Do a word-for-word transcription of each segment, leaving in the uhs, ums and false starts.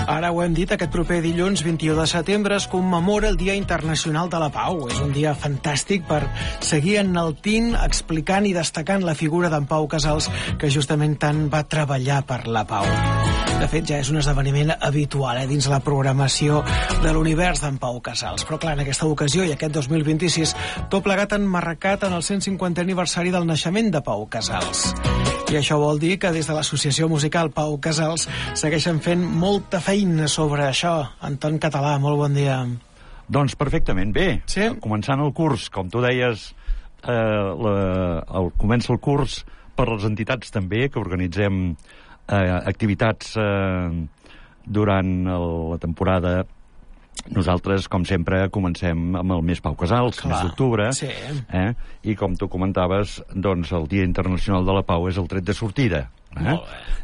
Ara ho hem dit, aquest proper dilluns vint-i-u de setembre es commemora el Dia Internacional de la Pau. És un dia fantàstic per seguir enaltint, explicant i destacant la figura d'en Pau Casals, que justament tant va treballar per la pau. De fet, ja és un esdeveniment habitual eh, dins la programació de l'univers d'en Pau Casals. Però clar, en aquesta ocasió i aquest dos mil vint-i-sis, tot plegat enmarcat en el cent cinquantè aniversari del naixement de Pau Casals. I això vol dir que des de l'associació musical Pau Casals segueixen fent molta feina sobre això. Anton Català, molt bon dia. Doncs perfectament bé. Sí? Començant el curs, com tu deies, eh, la, el, comença el curs per les entitats també, que organitzem eh, activitats eh, durant el, la temporada. Nosaltres, com sempre, comencem amb el mes Pau Casals, el mes d'octubre, sí. eh? I com tu comentaves, doncs el Dia Internacional de la Pau és el tret de sortida. Eh?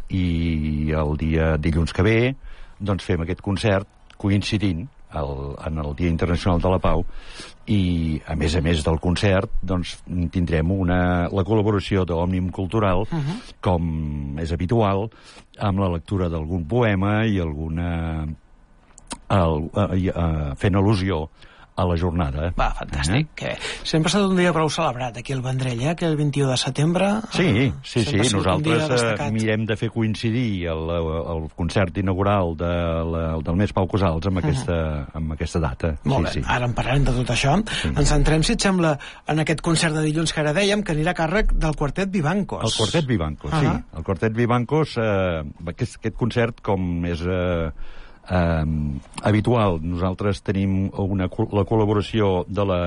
I el dia dilluns que ve doncs fem aquest concert coincidint el, en el Dia Internacional de la Pau i, a més a més del concert, doncs tindrem una, la col·laboració d'Òmnium Cultural, uh-huh. com és habitual, amb la lectura d'algun poema i alguna... El, uh, uh, fent al·lusió a la jornada. Va, fantàstic. Eh? Que sempre ha estat un dia prou celebrat aquí al Vendrell, eh? Que el vint-i-u de setembre... Sí, sí, sí. Nosaltres uh, mirem de fer coincidir el, el concert inaugural de la, del mes Pau Casals amb, uh-huh. aquesta, amb aquesta data. Molt sí, bé, sí. Ara en parlarem de tot això. Sí. Ens centrem, si et sembla, en aquest concert de dilluns que ara dèiem, que anirà a càrrec del Quartet Vivancos. El Quartet Vivancos, uh-huh. sí. El Quartet Vivancos, eh, aquest, aquest concert, com és... Eh, Uh, habitual, nosaltres tenim una, la col·laboració de la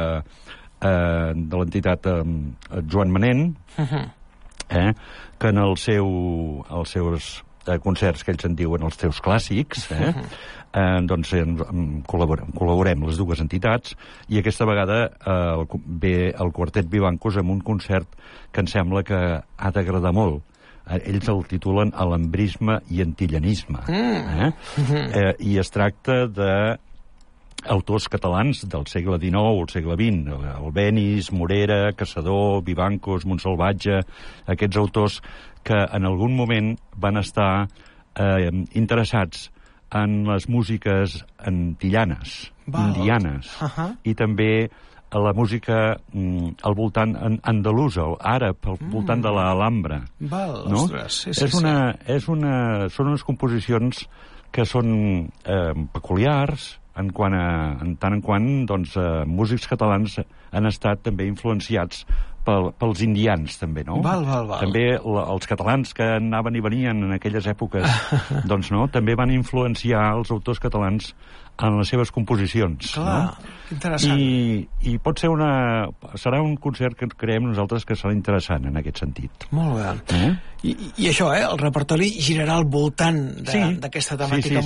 uh, de l'entitat um, Joan Manent, uh-huh. eh, que en el seu, els seus uh, concerts, que ells en diuen els teus clàssics, eh, uh-huh. eh, doncs eh, col·laborem, col·laborem les dues entitats, i aquesta vegada uh, ve el Quartet Vivancos amb un concert que em sembla que ha d'agradar molt. Ells el titulen Alambrisme i Antillanisme. Mm. Eh? Mm-hmm. Eh, I es tracta de autors catalans del segle dinou o el segle vint. Albéniz, Morera, Caçador, Vivancos, Montsalvatge, aquests autors que en algun moment van estar eh, interessats en les músiques antillanes, Val. indianes, uh-huh. i també a la música mm, al voltant en, andalusa, al àrab, al mm. voltant de l'Alhambra. Val, no? Ostres, sí, sí, és una, sí. És una, són unes composicions que són eh, peculiars, en, quant a, en tant en quant doncs, eh, músics catalans han estat també influenciats pel, pels indians, també, no? Val, val, val. També la, els catalans que anaven i venien en aquelles èpoques, doncs, no? També van influenciar els autors catalans en les seves composicions. Clar, no? Interessant. I, I pot ser una... Serà un concert que creiem nosaltres que serà interessant en aquest sentit. Molt bé. Eh? I, I això, eh? El repertori girarà al voltant d'aquesta sí. temàtica. Sí, sí,